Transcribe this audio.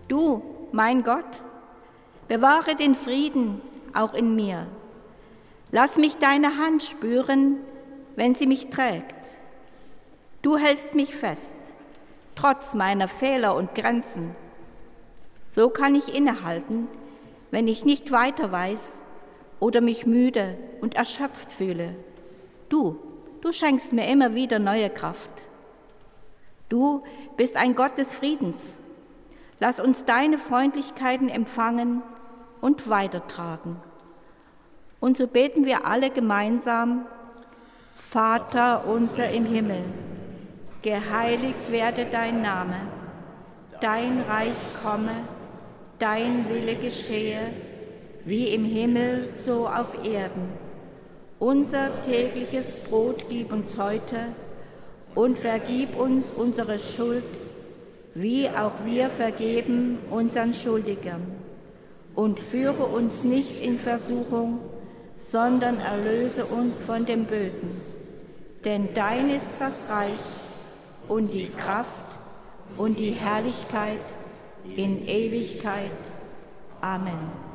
Du, mein Gott, bewahre den Frieden auch in mir. Lass mich deine Hand spüren, wenn sie mich trägt. Du hältst mich fest, trotz meiner Fehler und Grenzen. So kann ich innehalten, wenn ich nicht weiter weiß oder mich müde und erschöpft fühle. Du schenkst mir immer wieder neue Kraft. Du bist ein Gott des Friedens. Lass uns deine Freundlichkeiten empfangen und weitertragen. Und so beten wir alle gemeinsam: Vater unser im Himmel, geheiligt werde dein Name, dein Reich komme, dein Wille geschehe, wie im Himmel so auf Erden. Unser tägliches Brot gib uns heute und vergib uns unsere Schuld, wie auch wir vergeben unseren Schuldigern. Und führe uns nicht in Versuchung, sondern erlöse uns von dem Bösen. Denn dein ist das Reich und die Kraft und die Herrlichkeit in Ewigkeit. Amen.